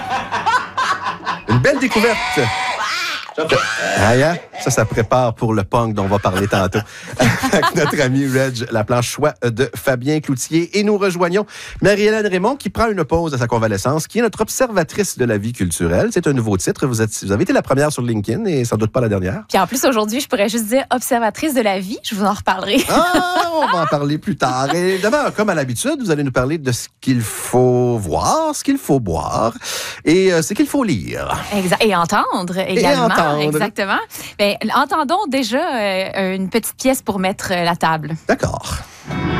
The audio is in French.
Une belle découverte. Ça prépare pour le punk dont on va parler tantôt. Avec notre ami Reg Laplanche, choix de Fabien Cloutier. Et nous rejoignons Marie-Hélène Raymond qui prend une pause à sa convalescence, qui est notre observatrice de la vie culturelle. C'est un nouveau titre. Vous avez été la première sur LinkedIn et sans doute pas la dernière. Puis en plus, aujourd'hui, je pourrais juste dire observatrice de la vie. Je vous en reparlerai. On va en parler plus tard. Et demain, comme à l'habitude, vous allez nous parler de ce qu'il faut voir, ce qu'il faut boire et ce qu'il faut lire. Exact. Et entendre également. Exactement. Bien, entendons déjà une petite pièce pour mettre la table. D'accord.